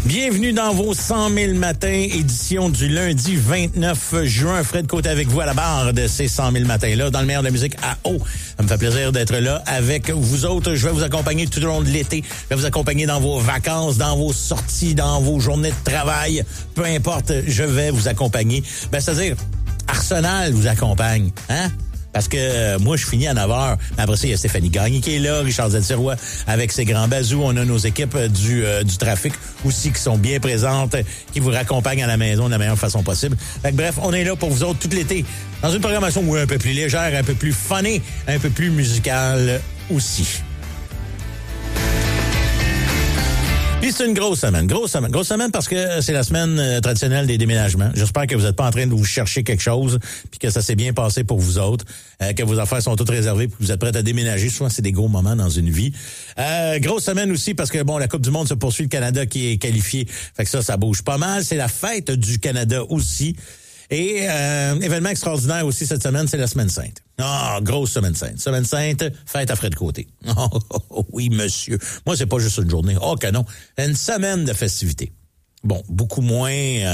Bienvenue dans vos 100 000 matins, édition du lundi 29 juin. Fred Côté avec vous à la barre de ces 100 000 matins-là, dans le meilleur de la musique à eau. Ça me fait plaisir d'être là avec vous autres. Je vais vous accompagner tout au long de l'été. Je vais vous accompagner dans vos vacances, dans vos sorties, dans vos journées de travail. Peu importe, je vais vous accompagner. C'est-à-dire, Arsenal vous accompagne, hein? Parce que moi, je finis à 9h. Mais après ça, il y a Stéphanie Gagné qui est là, Richard Zetirois avec ses grands bazous. On a nos équipes du trafic aussi qui sont bien présentes, qui vous raccompagnent à la maison de la meilleure façon possible. Fait que, bref, on est là pour vous autres tout l'été. Dans une programmation un peu plus légère, un peu plus funny, un peu plus musicale aussi. Puis c'est une grosse semaine parce que c'est la semaine traditionnelle des déménagements. J'espère que vous n'êtes pas en train de vous chercher quelque chose, puis que ça s'est bien passé pour vous autres, que vos affaires sont toutes réservées, puis que vous êtes prêts à déménager. Souvent, c'est des gros moments dans une vie. Grosse semaine aussi parce que la Coupe du Monde se poursuit, le Canada qui est qualifié. Fait que ça bouge pas mal. C'est la fête du Canada aussi. Et événement extraordinaire aussi cette semaine, c'est la Semaine Sainte. Grosse Semaine Sainte. Semaine Sainte, fête à Fred Côté. Oui, monsieur. Moi, c'est pas juste une journée. Que non. Une semaine de festivités. Bon, beaucoup moins,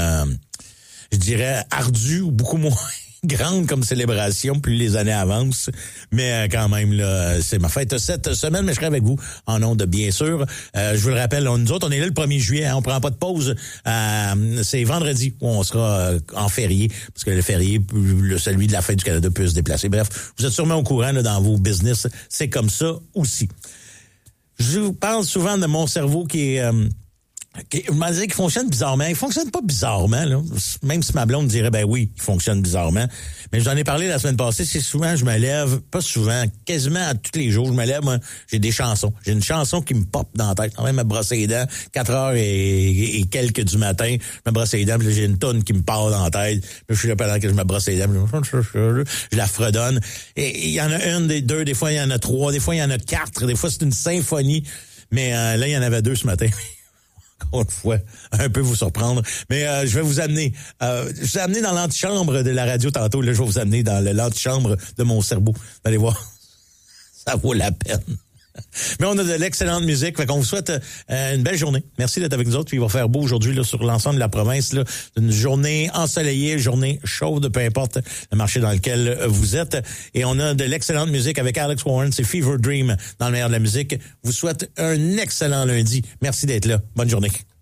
je dirais, ardue ou beaucoup moins grande comme célébration, plus les années avancent. Mais quand même, là, c'est ma fête cette semaine, mais je serai avec vous en ondes, bien sûr. Je vous le rappelle, nous autres, on est là le 1er juillet, on prend pas de pause. C'est vendredi où on sera en férié, parce que le férié, celui de la fête du Canada peut se déplacer. Bref, vous êtes sûrement au courant là, dans vos business. C'est comme ça aussi. Je vous parle souvent de mon cerveau qui est... je m'en disais qu'il fonctionne bizarrement. Il fonctionne pas bizarrement, là. Même si ma blonde dirait, oui, il fonctionne bizarrement. Mais j'en ai parlé la semaine passée. C'est souvent, je me lève, pas souvent, quasiment à tous les jours, je me lève, moi, j'ai des chansons. J'ai une chanson qui me pop dans la tête. Quand même, me brosser les dents, 4h et quelques du matin, je me brosse les dents, puis là, j'ai une tonne qui me part dans la tête. Puis je suis là pendant que je me brosse les dents, je la fredonne. Et il y en a une, des deux, des fois, il y en a 3, des fois, il y en a 4, des fois, c'est une symphonie. Mais là, il y en avait 2 ce matin. Encore une fois, un peu vous surprendre. Mais je vais vous amener. Je vous ai amené dans l'antichambre de la radio tantôt. Là, je vais vous amener dans l'antichambre de mon cerveau. Vous allez voir, ça vaut la peine. Mais on a de l'excellente musique. Fait qu'on vous souhaite une belle journée. Merci d'être avec nous autres. Puis il va faire beau aujourd'hui là, sur l'ensemble de la province. Là. Une journée ensoleillée, journée chaude, peu importe le marché dans lequel vous êtes. Et on a de l'excellente musique avec Alex Warren. C'est Fever Dream dans le meilleur de la musique. Vous souhaite un excellent lundi. Merci d'être là. Bonne journée.